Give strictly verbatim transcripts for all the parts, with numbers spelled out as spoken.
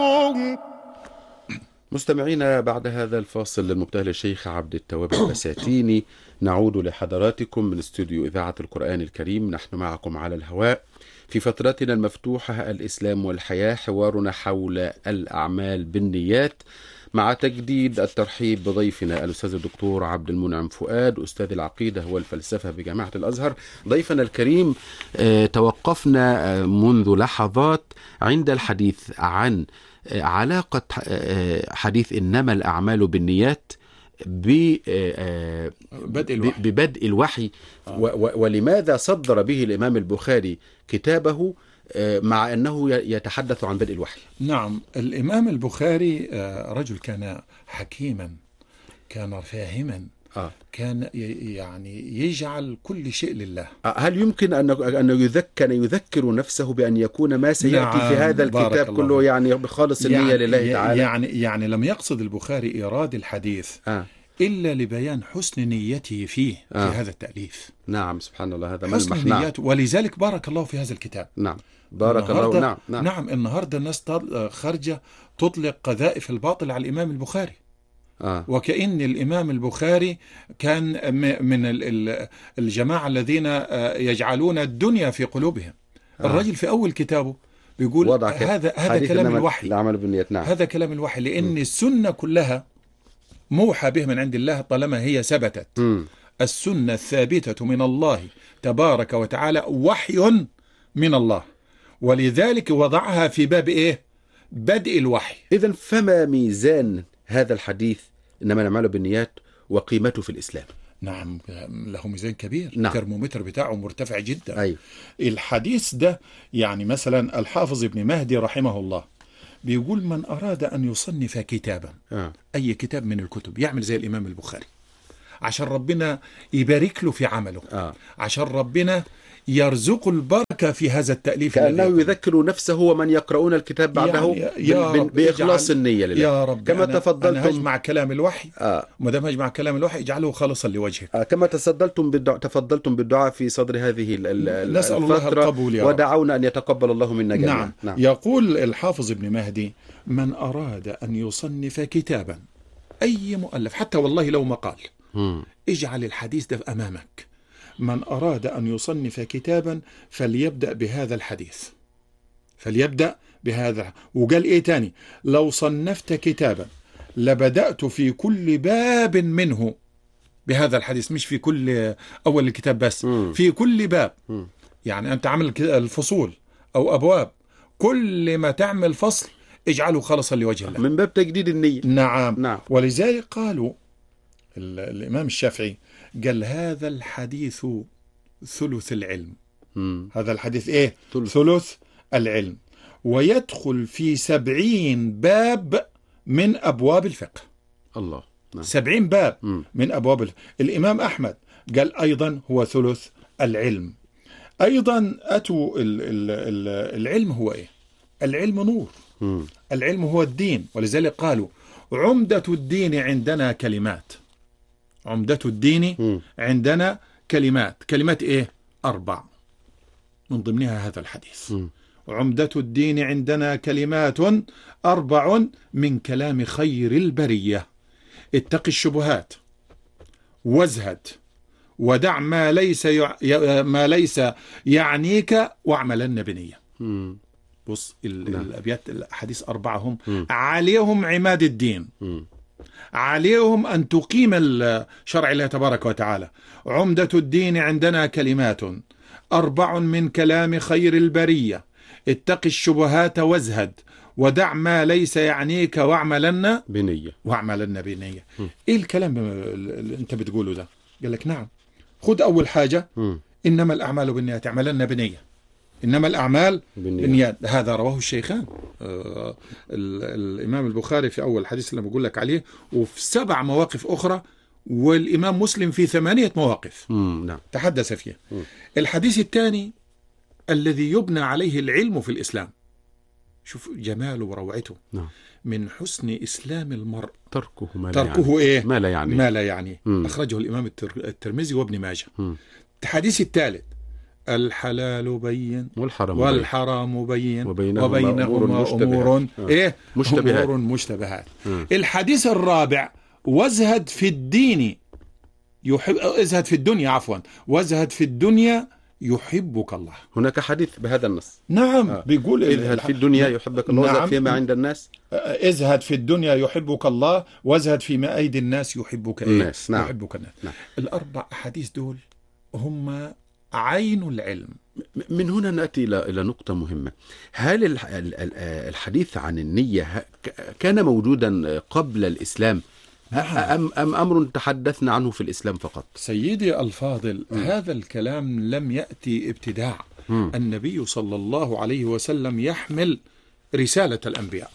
مستمعينا، بعد هذا الفاصل للمبتهل الشيخ عبد التواب البساتيني نعود لحضراتكم من استوديو إذاعة القرآن الكريم. نحن معكم على الهواء في فترتنا المفتوحة الإسلام والحياة، حوارنا حول الأعمال بالنيات، مع تجديد الترحيب بضيفنا الأستاذ الدكتور عبد المنعم فؤاد، أستاذ العقيدة والفلسفة بجامعة الأزهر. ضيفنا الكريم، توقفنا منذ لحظات عند الحديث عن علاقة حديث إنما الأعمال بالنيات ببدء الوحي، ولماذا صدر به الإمام البخاري كتابه مع أنه يتحدث عن بدء الوحي. نعم، الإمام البخاري رجل كان حكيما، كان فاهما، آه. كان يعني يجعل كل شيء لله. هل يمكن أن يذكر يذكر نفسه بأن يكون ما سيأتي نعم. في هذا الكتاب كله يعني بخالص النية يعني لله تعالى؟ يعني يعني لم يقصد البخاري إيراد الحديث آه. إلا لبيان حسن نيته فيه آه. في هذا التأليف. نعم، سبحان الله، هذا حسن ملمح. نيته، ولذلك بارك الله في هذا الكتاب. نعم، بارك الله. نعم نعم نعم النهارده الناس خارجة تطلق قذائف الباطل على الإمام البخاري. آه. وكأن الإمام البخاري كان من الجماعة الذين يجعلون الدنيا في قلوبهم. آه. الرجل في أول كتابه بيقول هذا هذا كلام الوحي، العمل بالنيات. نعم. هذا كلام الوحي، لأن م. السنة كلها موحى به من عند الله طالما هي ثبتت. م. السنة الثابتة من الله تبارك وتعالى وحي من الله، ولذلك وضعها في باب إيه؟ بدء الوحي. إذن فما ميزان هذا الحديث إنما الأعمال بالنيات وقيمته في الإسلام؟ نعم، له ميزان كبير. نعم. الترمومتر بتاعه مرتفع جدا. أيوه. الحديث ده يعني مثلا الحافظ ابن مهدي رحمه الله بيقول من أراد أن يصنف كتابا آه. أي كتاب من الكتب يعمل زي الإمام البخاري، عشان ربنا يبارك له في عمله. آه. عشان ربنا يرزق البركة في هذا التأليف، كأنه يذكر نفسه ومن يقرؤون الكتاب بعده يعني بإخلاص النية لله. يا رب، كما أنا تفضلتم أنا هجمع كلام الوحي. آه. ما دام هجمع كلام الوحي اجعله خالصا لوجهك. آه. كما تفضلتم بالدعاء تفضلتم بالدعاء في صدر هذه ال نسأل الله القبول يا رب. ودعونا أن يتقبل الله منا جميعا. نعم. نعم. يقول الحافظ ابن مهدي من أراد أن يصنف كتابا، أي مؤلف حتى والله لو مقال، م. اجعل الحديث ده أمامك. من أراد أن يصنف كتابا فليبدأ بهذا الحديث، فليبدأ بهذا. وقال إيه تاني؟ لو صنفت كتابا لبدأت في كل باب منه بهذا الحديث، مش في كل أول الكتاب بس، م. في كل باب. م. يعني أنت عمل الفصول أو أبواب، كل ما تعمل فصل اجعله خالصا لوجه الله، من باب تجديد النية. نعم. نعم. ولذلك قالوا الإمام الشافعي قال هذا الحديث ثلث العلم. م. هذا الحديث إيه؟ ثلث. ثلث العلم، ويدخل في سبعين باب من أبواب الفقه. الله. نعم. سبعين باب م. من أبواب الفقه. الإمام أحمد قال أيضا هو ثلث العلم. أيضا أتوا ال ال ال العلم هو إيه؟ العلم نور. م. العلم هو الدين، ولذلك قالوا عمدة الدين عندنا كلمات. عمدة الدين م. عندنا كلمات. كلمات إيه؟ أربع، من ضمنها هذا الحديث. م. عمدة الدين عندنا كلمات أربع من كلام خير البرية: اتق الشبهات، وازهد، ودع ما ليس يع... ما ليس يعنيك، واعملن بنية. م. بص ال... نعم. الأبيات الحديث أربعة هم م. عليهم عماد الدين، م. عليهم أن تقيم شرع الله تبارك وتعالى. عمدة الدين عندنا كلمات أربع من كلام خير البرية: اتق الشبهات، وازهد، ودع ما ليس يعنيك، واعملن بنية. واعملن بنية. م. ايه الكلام اللي انت بتقوله ده؟ قال لك نعم، خد أول حاجة م. إنما الأعمال بالنيات، اعملن بنية. إنما الأعمال بالنيات، هذا رواه الشيخان. آه الإمام البخاري في أول حديث اللي بقول لك عليه، وفي سبع مواقف أخرى، والإمام مسلم في ثمانية مواقف مم. نعم. تحدث فيها. مم. الحديث الثاني الذي يبنى عليه العلم في الإسلام، شوف جماله وروعته. نعم. من حسن إسلام المرء تركه ما لا تركه يعني. إيه؟ ما لا يعني. ما لا يعني. أخرجه الإمام الترمذي وابن ماجه. مم. الحديث الثالث الحلال بين والحرام والحرام بين وبينهما وبينهما أمور أمور مشتبهات. إيه مشتبهات. أمور مشتبهات. آه. الحديث الرابع: وازهد في الدين يحب ازهد في الدنيا عفوا وازهد في الدنيا يحبك الله. هناك حديث بهذا النص. نعم آه. بيقول اذهب في الدنيا يحبك الله وازهد نعم. فيما عند الناس. ازهد في الدنيا يحبك الله وازهد فيما أيدي الناس يحبك إيه؟ الناس. نعم. يحبك الناس. نعم. الأربع أحاديث دول هم عين العلم. من هنا نأتي إلى إلى نقطة مهمة. هل الح- ال- ال- الحديث عن النية ه- ك- كان موجودا قبل الإسلام نعم. أم أم أمر تحدثنا عنه في الإسلام فقط؟ سيدي الفاضل، م. هذا الكلام لم يأتي ابتداع. م. النبي صلى الله عليه وسلم يحمل رسالة الأنبياء.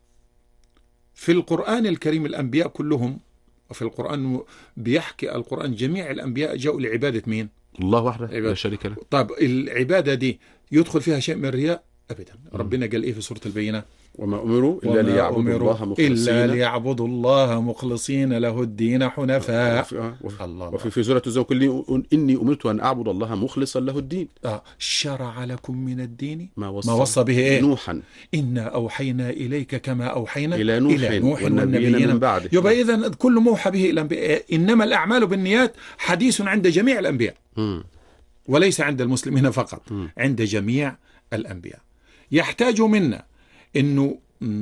في القرآن الكريم الأنبياء كلهم، وفي القرآن بيحكي القرآن جميع الأنبياء جاءوا لعبادة مين؟ الله وحده لا شريك له. طيب العبادة دي يدخل فيها شيء من الرياء؟ أبدا. ربنا قال إيه في سورة البينة؟ وما أمروا إلا ليعبدوا الله مخلصين إلا ليعبدوا الله مخلصين له الدين حنفاء. وفي, وفي, الله وفي في سورة الزوج كل إني أمرت أن أعبد الله مخلصا له الدين. آه. شرع لكم من الدين ما وصى, ما وصى به إيه؟ نوحا إنا أوحينا إليك كما أوحينا إلى نوح, إلى نوح والنبيين والنبيين من بعده. يبقى إذن كل موحى به إلى الأنبياء. إنما الأعمال بالنيات حديث عند جميع الأنبياء، م. وليس عند المسلمين فقط، م. عند جميع الأنبياء. يحتاج منا إنه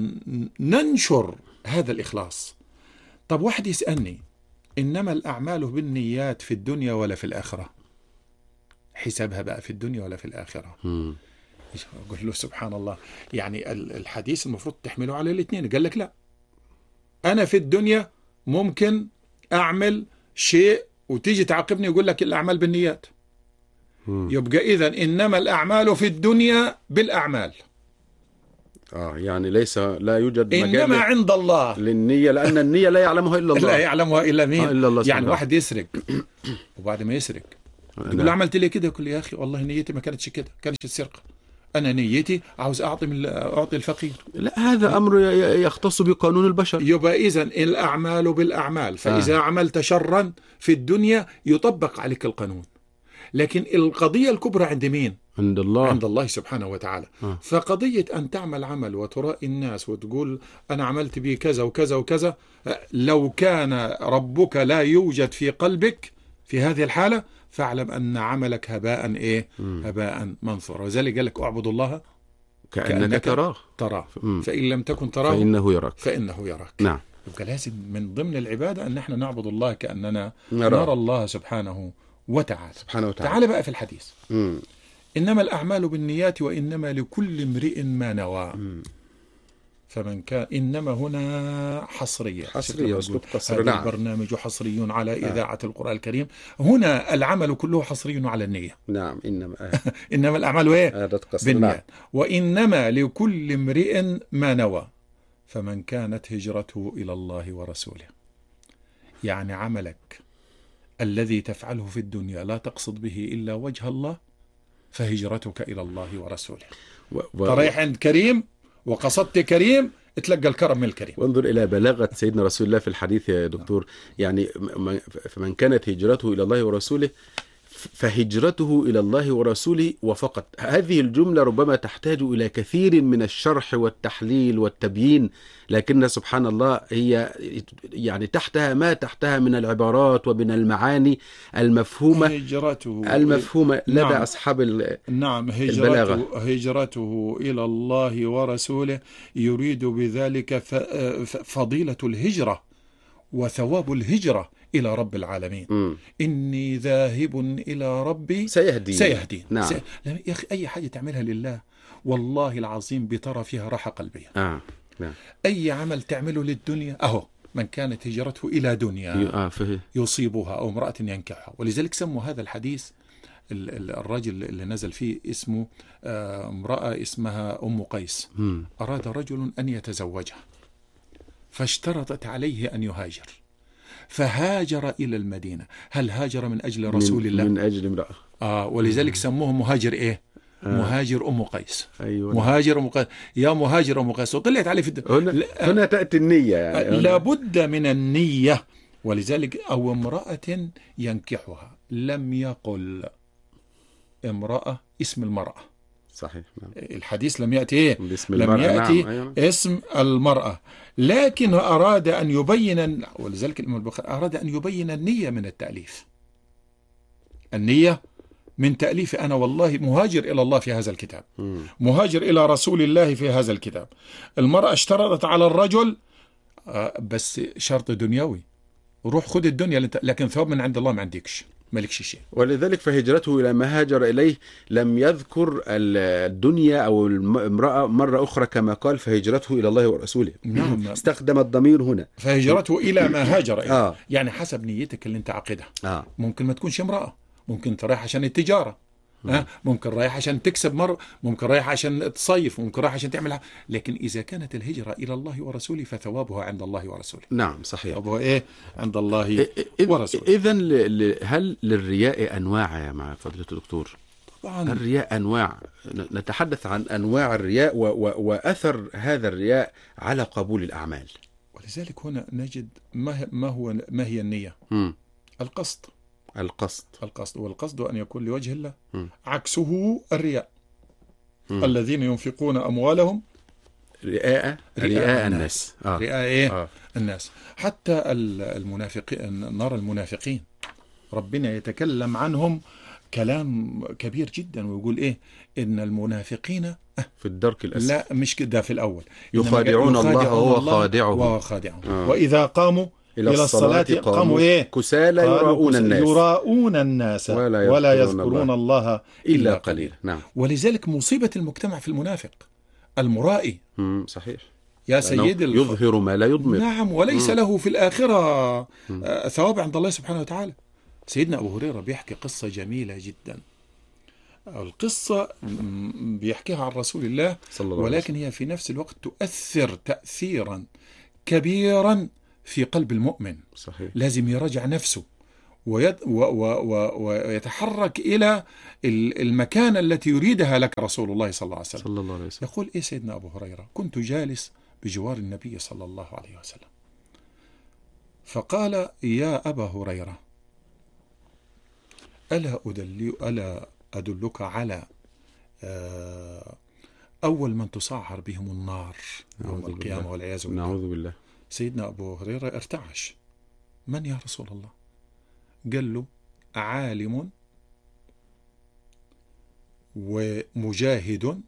ننشر هذا الإخلاص. طب واحد يسألني: إنما الأعمال بالنيات في الدنيا ولا في الآخرة؟ حسابها بقى في الدنيا ولا في الآخرة؟ أقول له سبحان الله، يعني الحديث المفروض تحمله على الاثنين. قال لك لا، أنا في الدنيا ممكن أعمل شيء وتيجي تعاقبني يقول لك الأعمال بالنيات. يبقى إذن إنما الأعمال في الدنيا بالأعمال. آه يعني ليس لا يوجد مجال إنما عند الله للنية، لأن النية لا يعلمها إلا الله. لا يعلمها إلا مين؟ آه إلا الله. يعني واحد يسرق وبعد ما يسرق يقول له عملت لي كده، يقول لي يا أخي والله نيتي ما كانتش كده، كانتش السرقة، أنا نيتي عاوز أعطي من أعطي الفقير. لا، هذا أمر يختص بقانون البشر. يبقى إذن الأعمال بالأعمال، فإذا آه. عملت شرا في الدنيا يطبق عليك القانون، لكن القضية الكبرى عند مين؟ عند الله، عند الله سبحانه وتعالى. آه. فقضية أن تعمل عمل وترائي الناس وتقول أنا عملت به كذا وكذا وكذا، لو كان ربك لا يوجد في قلبك في هذه الحالة فاعلم أن عملك هباء إيه؟ م. هباء منثورا. وذلك قال لك اعبد الله كأنك, كأنك تراه تراه فإن لم تكن تراه فإنه يراك فإنه يراك. نعم. يبقى لازم من ضمن العبادة أن نحن نعبد الله كأننا نرى, نرى الله سبحانه وتعالى. سبحانه وتعالى. تعال بقى في الحديث. م. إنما الأعمال بالنيات وإنما لكل امرئ ما نوى. م. فمن كان إنما هنا حصرية حصرية أسلوب قصر. هذا نعم. البرنامج حصري على إذاعة آه. القرآن الكريم. هنا العمل كله حصري على النية. نعم. إنما آه. إنما الأعمال إيه؟ آه بالنيات. نعم. وإنما لكل امرئ ما نوى فمن كانت هجرته إلى الله ورسوله. يعني عملك الذي تفعله في الدنيا لا تقصد به إلا وجه الله فهجرتك إلى الله ورسوله. و... و... رايح عند كريم وقصدت كريم تلقى الكرم من الكريم. وانظر إلى بلاغة سيدنا رسول الله في الحديث يا دكتور. يعني فمن كانت هجرته إلى الله ورسوله فهجرته إلى الله ورسوله وفقط. هذه الجملة ربما تحتاج إلى كثير من الشرح والتحليل والتبيين، لكن سبحان الله هي يعني تحتها ما تحتها من العبارات ومن المعاني المفهومة هجرته المفهومة لدى نعم. أصحاب نعم هجرته, هجرته إلى الله ورسوله يريد بذلك فضيلة الهجرة وثواب الهجرة إلى رب العالمين. م. إني ذاهب إلى ربي سيهدين سيهدين. نعم. سي... يا أخي أي حاجة تعملها لله والله العظيم بترى فيها راحة قلبية. آه. نعم. أي عمل تعمله للدنيا أهو من كانت هجرته إلى دنيا آه يصيبها أو امرأة ينكحها. ولذلك سموا هذا الحديث الرجل اللي نزل فيه اسمه امرأة اسمها أم قيس. م. أراد رجل أن يتزوجها فاشترطت عليه أن يهاجر فهاجر إلى المدينة. هل هاجر من أجل رسول من الله؟ من أجل امرأة. آه ولذلك سموه مهاجر إيه؟ آه. مهاجر أم قيس. أيوة. مهاجر أم قيس. يا مهاجر أم قيس. وطلعت عليه في الد... هنا, ل... هنا تأتي النية يعني. لابد من النية. ولذلك أو امرأة ينكحها لم يقل امرأة اسم المرأة. صحيح. نعم. الحديث لم يأتي إيه؟ باسم لم المرأة. يأتي نعم. أيوة. اسم المرأة، لكن أراد أن يبين، ولذلك الإمام البخاري أراد أن يبين النية من التأليف. النية من تأليف، أنا والله مهاجر إلى الله في هذا الكتاب، مم. مهاجر إلى رسول الله في هذا الكتاب. المرأة اشترطت على الرجل آه، بس شرط دنيوي، روح خذ الدنيا لت... لكن ثواب من عند الله ما عندكش، مالكش شيء. ولذلك فهجرته إلى ما هاجر إليه لم يذكر الدنيا أو المرأة مرة أخرى، كما قال فهجرته إلى الله ورسوله. نعم. استخدم الضمير هنا فهجرته إلى ما هاجر إليه. آه. يعني حسب نيتك اللي أنت عقدها. آه. ممكن ما تكونش امرأة، ممكن أنت رايح عشان التجارة، أه؟ ممكن رايح عشان تكسب مر، ممكن رايح عشان تصيف، ممكن رايح عشان تعمل، لكن إذا كانت الهجرة إلى الله ورسوله فثوابها عند الله ورسوله. نعم صحيح. ثوابها إيه؟ عند الله ورسوله. إذن هل للرياء أنواع يا مع فضيلة الدكتور؟ طبعا الرياء أنواع، نتحدث عن أنواع الرياء و و وأثر هذا الرياء على قبول الأعمال. ولذلك هنا نجد ما ما هو ما هي النية؟ م. القصد. القصد القصد والقصد أن يكون لوجه الله. م. عكسه الرياء. م. الذين ينفقون أموالهم رئاء رئاء الناس. آه. رئاء إيه؟ آه. الناس. حتى المنافقين، نرى المنافقين ربنا يتكلم عنهم كلام كبير جدا ويقول إيه؟ إن المنافقين في الدرك الأسفل. لا مش كده، في الأول يخادعون الله وهو خادعهم وهو خادعهم. آه. وإذا قاموا إلى, إلى الصلاة قاموا, قاموا إيه؟ كسالى يراؤون الناس يراؤون الناس ولا يذكرون, ولا يذكرون الله, الله إلا قليلا. نعم. ولذلك مصيبة المجتمع في المنافق المرائي. مم. صحيح. يا سيد الف... يظهر ما لا يضمر. نعم. وليس مم. له في الآخرة مم. ثواب عند الله سبحانه وتعالى. سيدنا أبو هريرة بيحكي قصة جميلة جدا. القصة بيحكيها عن رسول الله صلى الله عليه وسلم، ولكن هي في نفس الوقت تؤثر تأثيرا كبيرا في قلب المؤمن. صحيح. لازم يراجع نفسه ويد و و و ويتحرك إلى المكانة التي يريدها لك رسول الله صلى الله عليه وسلم. صلى الله عليه وسلم. يقول إيه سيدنا أبو هريرة؟ كنت جالس بجوار النبي صلى الله عليه وسلم، فقال يا أبا هريرة ألا أدل ألا أدلك على أول من تصعر بهم النار يوم القيامة والعياذ بالله. نعوذ بالله. سيدنا أبو هريرة ارتعش. من يا رسول الله؟ قال له عالم ومجاهد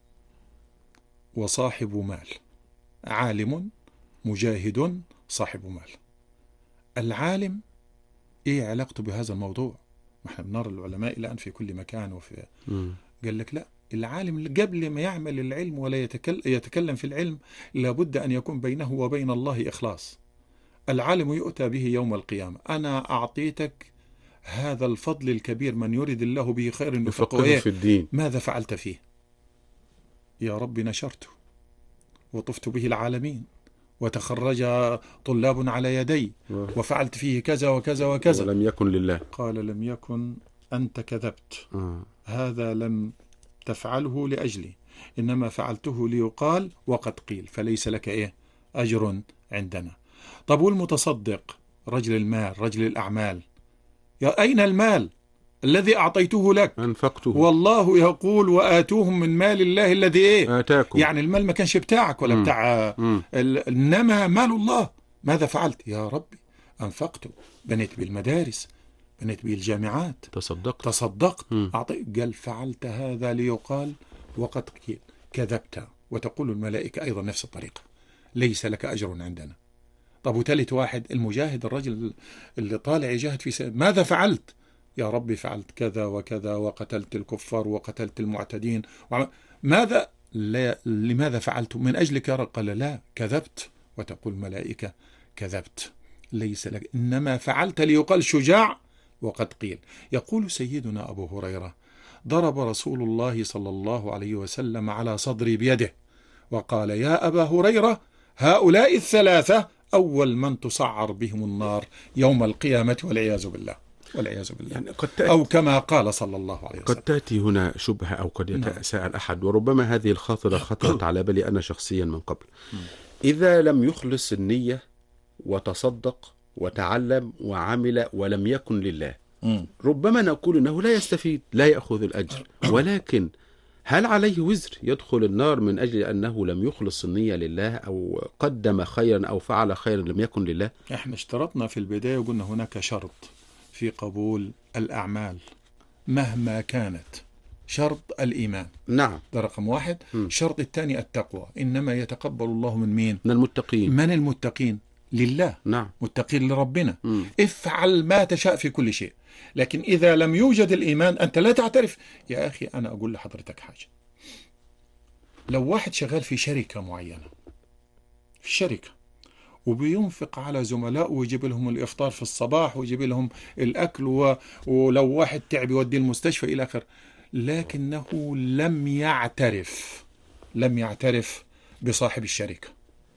وصاحب مال. عالم مجاهد صاحب مال. العالم ايه علاقته بهذا الموضوع؟ نحن بنرى العلماء الآن في كل مكان وفي م. قال لك لا، العالم قبل ما يعمل العلم ولا يتكلم, يتكلم في العلم لابد أن يكون بينه وبين الله إخلاص. العالم يؤتى به يوم القيامة. أنا أعطيتك هذا الفضل الكبير، من يريد الله به خير يفقهه في الدين. ماذا فعلت فيه؟ يا رب نشرته وطفت به العالمين وتخرج طلاب على يدي وفعلت فيه كذا وكذا وكذا ولم يكن لله. قال لم يكن، أنت كذبت. آه. هذا لم تفعله لأجلي، إنما فعلته ليقال وقد قيل، فليس لك إيه أجر عندنا. طب والمتصدق رجل المال رجل الأعمال، يا أين المال الذي أعطيته لك؟ أنفقته. والله يقول وآتوهم من مال الله الذي إيه آتاكم. يعني المال ما كانش بتاعك ولا م. بتاع م. إنما مال الله. ماذا فعلت؟ يا ربي أنفقته، بنيت بالمدارس، بنيت بالجامعات، تصدقت تصدقت أعطي. قال فعلت هذا ليقال وقد قيل، كذبت. وتقول الملائكة أيضا نفس الطريقة، ليس لك أجر عندنا. طب وثالث واحد المجاهد، الرجل اللي طالع يجاهد في سبيل، ماذا فعلت؟ يا ربي فعلت كذا وكذا وقتلت الكفار وقتلت المعتدين. ماذا لا لماذا فعلت؟ من أجلك يا رب. قال لا، كذبت. وتقول الملائكة كذبت، ليس لك، إنما فعلت ليقال شجاع وقد قيل. يقول سيدنا أبو هريرة ضرب رسول الله صلى الله عليه وسلم على صدري بيده وقال يا أبا هريرة هؤلاء الثلاثة أول من تصعر بهم النار يوم القيامة والعياذ بالله والعياذ بالله. يعني قد أو كما قال صلى الله عليه وسلم. قد تأتي هنا شبهة أو قد يتساءل أحد، وربما هذه الخاطرة خطرت على بالي أنا شخصيا من قبل. إذا لم يخلص النية وتصدق وتعلم وعمل ولم يكن لله، مم. ربما نقول أنه لا يستفيد، لا يأخذ الأجر، ولكن هل عليه وزر يدخل النار من أجل أنه لم يخلص النية لله، أو قدم خيرا أو فعل خيرا لم يكن لله؟ احنا اشترطنا في البداية وقلنا هناك شرط في قبول الأعمال مهما كانت، شرط الإيمان، نعم. ده رقم واحد. م. الشرط الثاني التقوى، إنما يتقبل الله من مين؟ من المتقين. من المتقين لله، نعم. متقين لربنا. م. افعل ما تشاء في كل شيء. لكن إذا لم يوجد الإيمان أنت لا تعترف. يا أخي أنا أقول لحضرتك حاجة، لو واحد شغال في شركة معينة، في شركة، وبينفق على زملائه ويجيب لهم الإفطار في الصباح ويجيب لهم الأكل و... ولو واحد تعب يوديه المستشفى إلى آخر، لكنه لم يعترف لم يعترف بصاحب الشركة،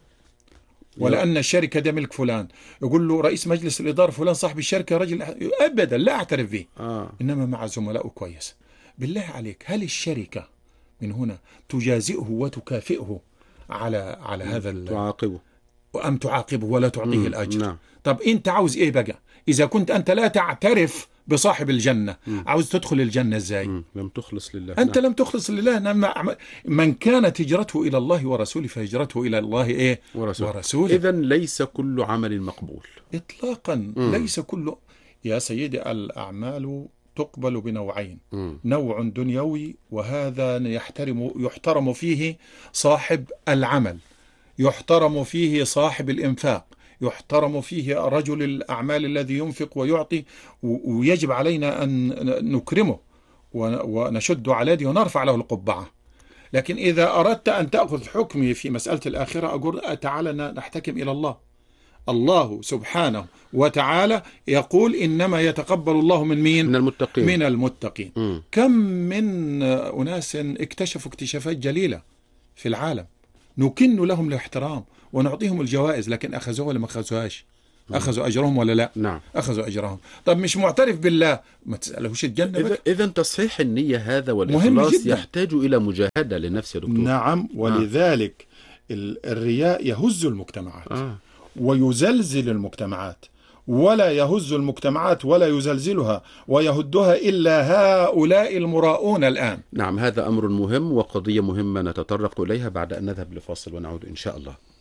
ولأن الشركة ده ملك فلان، يقول له رئيس مجلس الإدارة فلان صاحب الشركة رجل أبدا لا أعترف به. آه. إنما مع زملائه كويس. بالله عليك، هل الشركة من هنا تجازئه وتكافئه على على هذا تعاقبه وأم تعاقبه ولا تعطيه الأجر؟ نعم. طب أنت عاوز إيه بقى؟ إذا كنت أنت لا تعترف بصاحب الجنة، مم. عاوز تدخل الجنة إزاي؟ مم. لم تخلص لله. أنت نعم. لم تخلص لله. نعم. من كانت هجرته إلى الله ورسوله فهجرته إلى الله إيه؟ ورسوله. ورسوله. إذن ليس كل عمل مقبول إطلاقا. مم. ليس كل، يا سيدي الأعمال تقبل بنوعين، مم. نوع دنيوي، وهذا يحترم يحترم فيه صاحب العمل، يحترم فيه صاحب الإنفاق، يحترم فيه رجل الأعمال الذي ينفق ويعطي، ويجب علينا أن نكرمه ونشد على يده ونرفع له القبعة. لكن إذا أردت أن تأخذ حكمي في مسألة الآخرة، أقول تعالى نحتكم إلى الله. الله سبحانه وتعالى يقول إنما يتقبل الله من مين؟ من المتقين. من المتقين. م. كم من أناس اكتشفوا اكتشافات جليلة في العالم، نكن لهم الاحترام ونعطيهم الجوائز، لكن أخذوها ولا ما أخذوهاش؟ أخذوا أجرهم ولا لا؟ نعم. أخذوا أجرهم. طب مش معترف بالله، ما تسألهوش الجنة. إذا إذا تصحيح النية هذا مهم والإخلاص جدا. يحتاج إلى مجاهدة للنفس يا دكتور. نعم. ولذلك الرياء يهز المجتمعات آه. ويزلزل المجتمعات، ولا يهز المجتمعات ولا يزلزلها ويهدها إلا هؤلاء المراؤون الآن. نعم، هذا أمر مهم وقضية مهمة نتطرق إليها بعد أن نذهب لفاصل ونعود إن شاء الله.